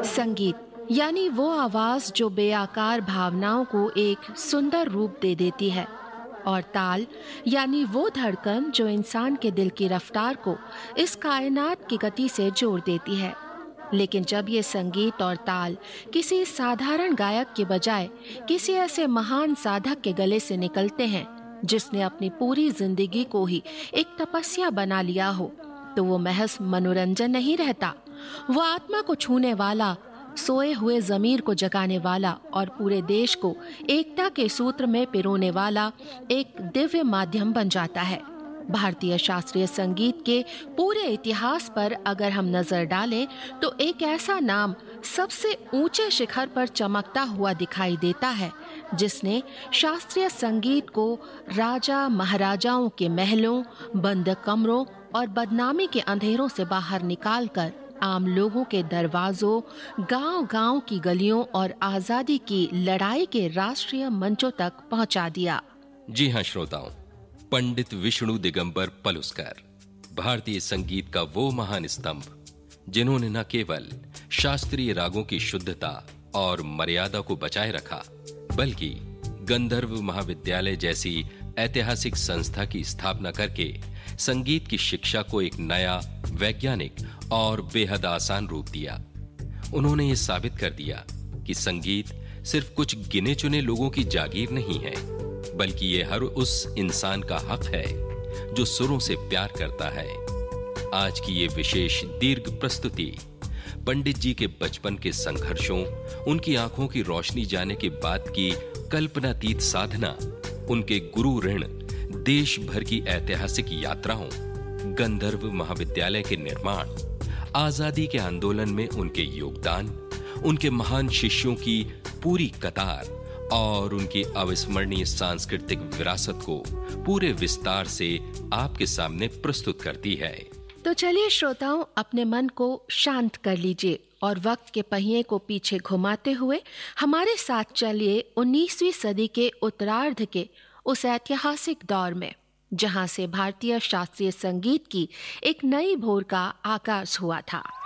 संगीत यानी वो आवाज जो बेआकार भावनाओं को एक सुंदर रूप दे देती है, और ताल यानी वो धड़कन जो इंसान के दिल की रफ्तार को इस कायनात की गति से जोड़ देती है। लेकिन जब ये संगीत और ताल किसी साधारण गायक के बजाय किसी ऐसे महान साधक के गले से निकलते हैं जिसने अपनी पूरी जिंदगी को ही एक तपस्या बना लिया हो, तो वो महज मनोरंजन नहीं रहता। वो आत्मा को छूने वाला, सोए हुए जमीर को जगाने वाला और पूरे देश को एकता के सूत्र में पिरोने वाला एक दिव्य माध्यम बन जाता है। भारतीय शास्त्रीय संगीत के पूरे इतिहास पर अगर हम नजर डालें तो एक ऐसा नाम सबसे ऊंचे शिखर पर चमकता हुआ दिखाई देता है जिसने शास्त्रीय संगीत को राजा महाराजाओं के महलों, बंद कमरों और बदनामी के अंधेरों से बाहर निकालकर आम लोगों के दरवाजों, गांव-गांव की गलियों और आजादी की लड़ाई के राष्ट्रीय मंचों तक पहुंचा दिया। जी हां श्रोताओं, पंडित विष्णु दिगंबर पलुस्कर भारतीय संगीत का वो महान स्तंभ जिन्होंने न केवल शास्त्रीय रागों की शुद्धता और मर्यादा को बचाए रखा, बल्कि गंधर्व महाविद्यालय जैसी ऐतिहासिक संस्था की स्थापना करके संगीत की शिक्षा को एक नया, वैज्ञानिक और बेहद आसान रूप दिया। उन्होंने ये साबित कर दिया कि संगीत सिर्फ कुछ गिने चुने लोगों की जागीर नहीं है, बल्कि ये हर उस इंसान का हक है जो सुरों से प्यार करता है। आज की ये विशेष दीर्घ प्रस्तुति पंडित जी के बचपन के संघर्षों, उनकी आंखों की रोशनी जाने के बाद की कल्पनातीत साधना, उनके गुरु ऋण, देश भर की ऐतिहासिक यात्राओं, गंधर्व महाविद्यालय के निर्माण, आजादी के आंदोलन में उनके योगदान, उनके महान शिष्यों की पूरी कतार और उनकी अविस्मरणीय सांस्कृतिक विरासत को पूरे विस्तार से आपके सामने प्रस्तुत करती है। तो चलिए श्रोताओं, अपने मन को शांत कर लीजिए और वक्त के पहिए को पीछे घुमाते हुए हमारे साथ चलिए 19वीं सदी के उत्तरार्ध के उस ऐतिहासिक दौर में जहां से भारतीय शास्त्रीय संगीत की एक नई भोर का आगाज हुआ था।